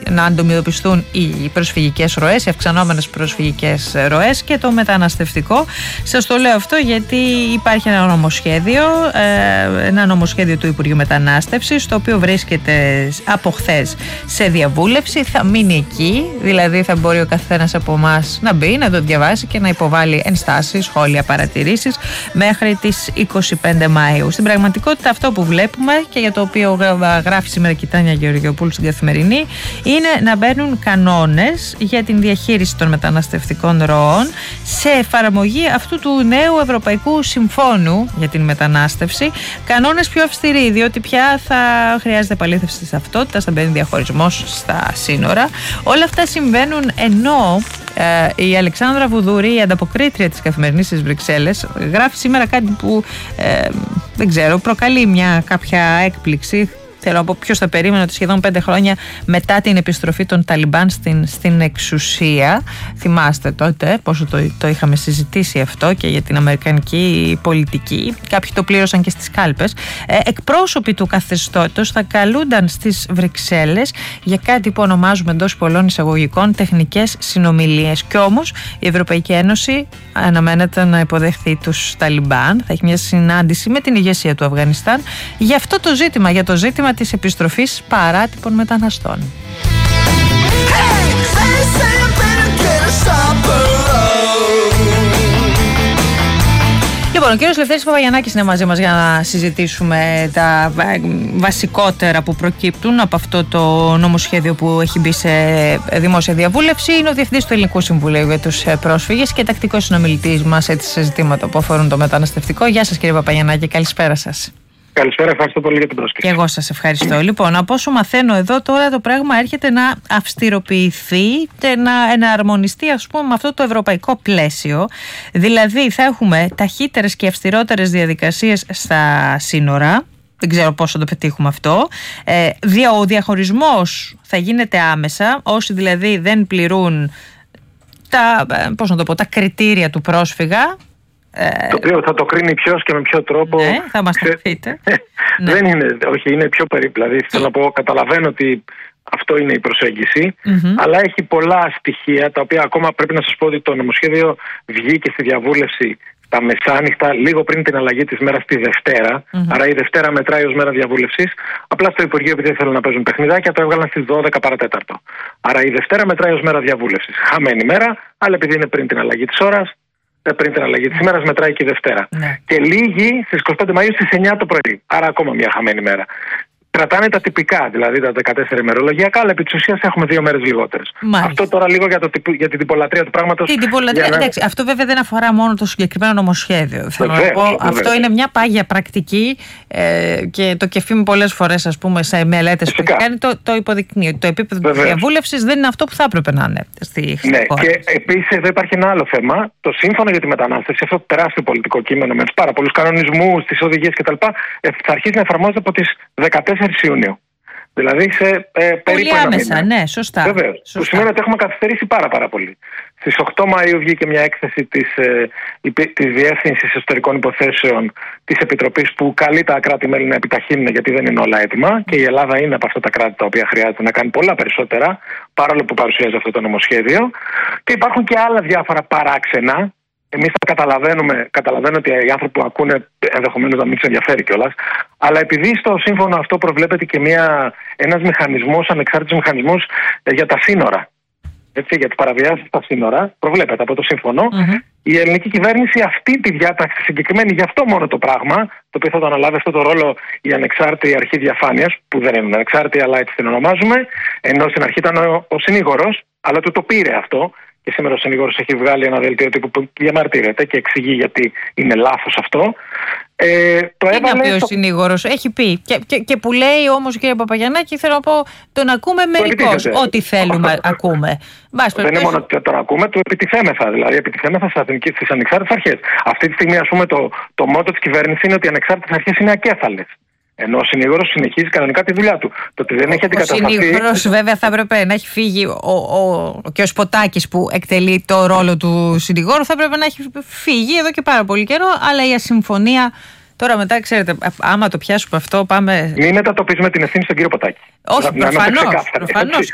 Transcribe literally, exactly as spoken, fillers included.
να αντιμετωπιστούν οι προσφυγικές ροές, οι αυξανόμενες προσφυγικές ροές και το μεταναστευτικό. Σας το λέω αυτό γιατί υπάρχει ένα νομοσχέδιο, ένα νομοσχέδιο του Υπουργείου Μετανάστευσης, το οποίο βρίσκεται από χθες σε διαβούλευση. Θα μείνει εκεί, δηλαδή θα μπορεί ο καθένας από εμάς να μπει, να το διαβάσει και να υποβάλει ενστάσεις, σχόλια, παρατηρήσεις μέχρι τις είκοσι πέντε Μαΐου. Στην πραγματικότητα αυτό που βλέπουμε και για το οποίο γράφει σήμερα η Τάνια Γεωργιοπούλου στην Καθημερινή είναι να μπαίνουν κανόνες για την διαχείριση των μεταναστευτικών ροών σε εφαρμογή αυτού του νέου Ευρωπαϊκού Συμφώνου για την μετανάστευση. Κανόνες πιο αυστηροί, διότι πια θα χρειάζεται επαλήθευση της ταυτότητας, θα μπαίνει διαχωρισμός στα σύνορα. Όλα αυτά συμβαίνουν ενώ ε, η Αλεξάνδρα Βουδούρη, η ανταποκρίτρια της Καθημερινής στις Βρυξέλλες, γράφει σήμερα κάτι που ε, δεν ξέρω, προκαλεί μια κάποια έκπληξη. Θέλω να πω, ποιος θα περίμενε ότι σχεδόν πέντε χρόνια μετά την επιστροφή των Ταλιμπάν στην, στην εξουσία, θυμάστε τότε πόσο το, το είχαμε συζητήσει αυτό και για την αμερικανική πολιτική, κάποιοι το πλήρωσαν και στις κάλπες, ε, εκπρόσωποι του καθεστώτος θα καλούνταν στις Βρυξέλλες για κάτι που ονομάζουμε εντός πολλών εισαγωγικών τεχνικές συνομιλίες. Κι όμως η Ευρωπαϊκή Ένωση αναμένεται να υποδεχθεί τους Ταλιμπάν, θα έχει μια συνάντηση με την ηγεσία του Αφγανιστάν για αυτό το ζήτημα, για το ζήτημα της επιστροφής παράτυπων μεταναστών. Λοιπόν, ο κύριος Λευτέρης Παπαγιαννάκης είναι μαζί μας για να συζητήσουμε τα βασικότερα που προκύπτουν από αυτό το νομοσχέδιο που έχει μπει σε δημόσια διαβούλευση. Είναι ο Διευθυντής του Ελληνικού Συμβουλίου για τους πρόσφυγες και τακτικός συνομιλητής μας έτσι σε ζητήματα που αφορούν το μεταναστευτικό. Γεια σας κύριε Παπαγιαννάκη, καλησπέρα σας. Καλησπέρα, ευχαριστώ πολύ για την πρόσκληση. Και εγώ σας ευχαριστώ. Λοιπόν, από όσο μαθαίνω εδώ τώρα το πράγμα έρχεται να αυστηροποιηθεί και να εναρμονιστεί, ας πούμε, με αυτό το ευρωπαϊκό πλαίσιο. Δηλαδή θα έχουμε ταχύτερες και αυστηρότερες διαδικασίες στα σύνορα. Δεν ξέρω πώς θα το πετύχουμε αυτό. Ε, ο διαχωρισμός θα γίνεται άμεσα, όσοι δηλαδή δεν πληρούν τα, πώς να το πω, τα κριτήρια του πρόσφυγα. Το οποίο θα το κρίνει ποιος και με ποιο τρόπο. Ναι, θα μας το πείτε. Ναι. Δεν είναι, όχι, είναι πιο περίπλοκο. Δηλαδή, θέλω να πω, καταλαβαίνω ότι αυτό είναι η προσέγγιση, mm-hmm. αλλά έχει πολλά στοιχεία τα οποία ακόμα πρέπει να σας πω ότι το νομοσχέδιο βγήκε στη διαβούλευση τα μεσάνυχτα, λίγο πριν την αλλαγή της μέρας τη Δευτέρα. Mm-hmm. Άρα η Δευτέρα μετράει ως μέρα διαβούλευσης. Απλά στο Υπουργείο, επειδή δεν θέλουν να παίζουν παιχνιδάκια, το έβγαλαν στις δώδεκα παρατέταρτο. Άρα η Δευτέρα μετράει ως μέρα διαβούλευσης. Χαμένη μέρα, αλλά επειδή είναι πριν την αλλαγή της ώρας, πριν την αλλαγή της ημέρας μετράει και η Δευτέρα. Ναι. Και λίγη στις είκοσι πέντε Μαΐου στις εννιά το πρωί. Άρα ακόμα μια χαμένη μέρα. Κρατάνε τα τυπικά, δηλαδή τα δεκατέσσερα ημερολογιακά, αλλά επί της ουσίας έχουμε δύο μέρες λιγότερες. Αυτό τώρα λίγο για, το, για την τυπολατρία του πράγματος. Την τυπολατρία, να... εντάξει, αυτό βέβαια δεν αφορά μόνο το συγκεκριμένο νομοσχέδιο. Θέλω να πω, αυτό βεβαίως. Είναι μια πάγια πρακτική ε, και το κεφί μου πολλές φορές, ας πούμε, σε μελέτες που έχει κάνει, το, το υποδεικνύει. Το επίπεδο της διαβούλευσης δεν είναι αυτό που θα έπρεπε να είναι στη ναι, χώρα. Και επίσης εδώ υπάρχει ένα άλλο θέμα. Το σύμφωνο για τη μετανάστευση, αυτό το τεράστιο πολιτικό κείμενο με τους πάρα πολλούς κανονισμούς, τις οδηγίες κτλ., θα αρχίσει να εφαρμόζεται από τις δεκατέσσερις Ιουνίου. Δηλαδή σε ε, περίπου ένα άμεσα, μήνα. Ναι, σωστά. Βεβαίως. Που σημαίνει ότι έχουμε καθυστερήσει πάρα, πάρα πολύ. Στις οκτώ Μαΐου βγήκε μια έκθεση της, ε, της Διεύθυνσης Εσωτερικών Υποθέσεων της Επιτροπής που καλεί τα κράτη-μέλη να επιταχύνουν γιατί δεν είναι όλα έτοιμα και η Ελλάδα είναι από αυτά τα κράτη τα οποία χρειάζεται να κάνει πολλά περισσότερα παρόλο που παρουσιάζει αυτό το νομοσχέδιο. Και υπάρχουν και άλλα διάφορα παράξενα. Εμείς θα καταλαβαίνουμε, καταλαβαίνω ότι οι άνθρωποι που ακούνε ενδεχομένως να μην τους ενδιαφέρει κιόλας, αλλά επειδή στο σύμφωνο αυτό προβλέπεται και μια, ένας μηχανισμός, ανεξάρτητος μηχανισμός για τα σύνορα, έτσι, για τις παραβιάσεις στα σύνορα, προβλέπεται από το σύμφωνο, mm-hmm. η ελληνική κυβέρνηση αυτή τη διάταξη συγκεκριμένη για αυτό μόνο το πράγμα, το οποίο θα το αναλάβει αυτό το ρόλο η ανεξάρτητη αρχή διαφάνειας, που δεν είναι ανεξάρτητη αλλά έτσι την ονομάζουμε, ενώ στην αρχή ήταν ο, ο συνήγορος, αλλά του το πήρε αυτό. Και σήμερα ο συνήγορος έχει βγάλει ένα δελτίο τύπου που διαμαρτύρεται και εξηγεί γιατί είναι λάθος αυτό. Ε, το τι να πει ο στο... συνήγορος, έχει πει. Και, και, και που λέει όμως, κύριε Παπαγιαννάκη, θέλω να πω, τον ακούμε μερικώς. Ό,τι θέλουμε ακούμε. Μπάς, δεν είναι μόνο ότι τον ακούμε, του επιτιθέμεθα. Δηλαδή, επιτιθέμεθα στις ανεξάρτητες αρχές. Αυτή τη στιγμή, ας πούμε, το, το μότο της κυβέρνησης είναι ότι οι ανεξάρτητες αρχές είναι ακέφαλες. Ενώ ο συνήγορος συνεχίζει κανονικά τη δουλειά του. Το ότι δεν έχει αντικατασταθεί. Ο συνήγορος, βέβαια, θα έπρεπε να έχει φύγει. Ο, ο, και ο Σποτάκης που εκτελεί το ρόλο του συνηγόρου θα έπρεπε να έχει φύγει εδώ και πάρα πολύ καιρό. Αλλά η ασυμφωνία. Τώρα μετά, ξέρετε, άμα το πιάσουμε αυτό, πάμε. Μην μετατοπίζουμε την ευθύνη στον κύριο Ποτάκη. Όχι, προφανώς.